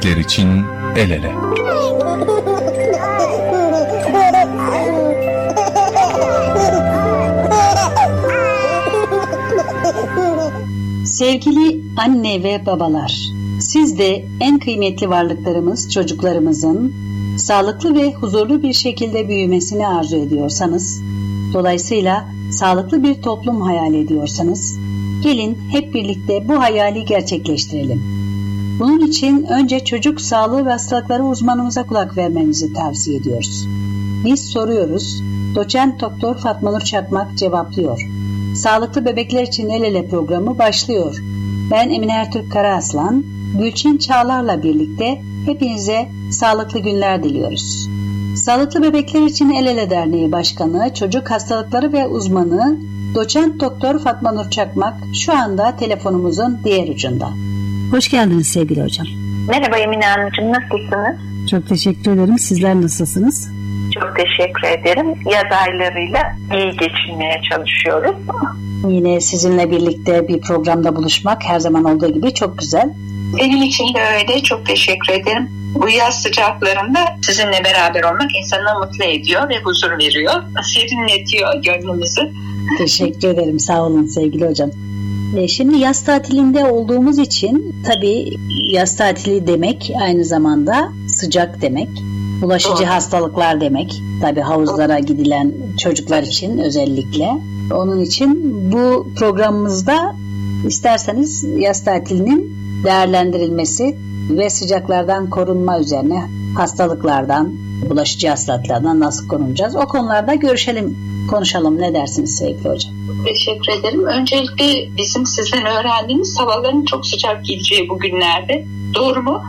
bebekler için el ele. Sevgili anne ve babalar, siz de en kıymetli varlıklarımız çocuklarımızın sağlıklı ve huzurlu bir şekilde büyümesini arzu ediyorsanız, dolayısıyla sağlıklı bir toplum hayal ediyorsanız, gelin hep birlikte bu hayali gerçekleştirelim. Bunun için önce çocuk sağlığı ve hastalıkları uzmanımıza kulak vermenizi tavsiye ediyoruz. Biz soruyoruz, doçent doktor Fatma Nur Çakmak cevaplıyor. Sağlıklı Bebekler için El Ele programı başlıyor. Ben Emine Ertürk Karaaslan, Gülçin Çağlar'la birlikte hepinize sağlıklı günler diliyoruz. Sağlıklı Bebekler için El Ele Derneği Başkanı, Çocuk Hastalıkları ve Uzmanı Doçent Doktor Fatma Nur Çakmak şu anda telefonumuzun diğer ucunda. Hoş geldiniz sevgili hocam. Merhaba Emine Hanımcığım, nasılsınız? Çok teşekkür ederim. Sizler nasılsınız? Çok teşekkür ederim. Yaz aylarıyla iyi geçinmeye çalışıyoruz. Yine sizinle birlikte bir programda buluşmak her zaman olduğu gibi çok güzel. Benim için de öyle. Çok teşekkür ederim. Bu yaz sıcaklarında sizinle beraber olmak insanı mutlu ediyor ve huzur veriyor. Serinletiyor gönlümüzü. Teşekkür ederim. Sağ olun sevgili hocam. Şimdi yaz tatilinde olduğumuz için tabii yaz tatili demek aynı zamanda sıcak demek. Bulaşıcı hastalıklar demek. Tabii havuzlara gidilen çocuklar için özellikle. Onun için bu programımızda isterseniz yaz tatilinin değerlendirilmesi ve sıcaklardan korunma üzerine, hastalıklardan, bulaşıcı hastalıklardan nasıl korunacağız? O konularda konuşalım. Ne dersiniz sevgili hocam? Teşekkür ederim. Öncelikle bizim sizden öğrendiğimiz havaların çok sıcak gideceği bugünlerde. Doğru mu?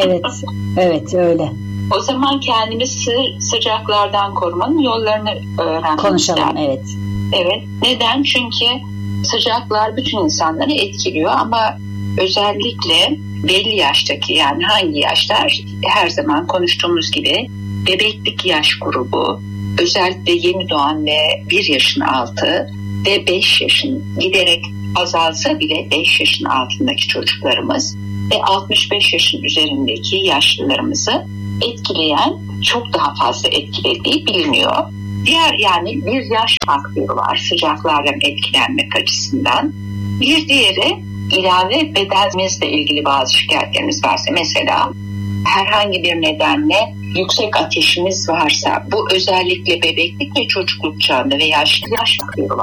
Evet öyle. O zaman kendimizi sıcaklardan korumanın yollarını öğrenmemiz konuşalım, lazım. Evet. Neden? Çünkü sıcaklar bütün insanları etkiliyor ama özellikle belli yaştaki, yani hangi yaşlar, her zaman konuştuğumuz gibi bebeklik yaş grubu, özellikle yeni doğan ve 1 yaşın altı ve 5 yaşın giderek azalsa bile 5 yaşın altındaki çocuklarımız ve 65 yaşın üzerindeki yaşlılarımızı etkileyen, çok daha fazla etkilediği biliniyor. Yani bir yaş faktörü var sıcaklardan etkilenmek açısından. Bir diğeri, ilave bedenimizle ilgili bazı şikayetlerimiz varsa, mesela herhangi bir nedenle yüksek ateşimiz varsa, bu özellikle bebeklik ve çocukluk çağında ve yaş faktörü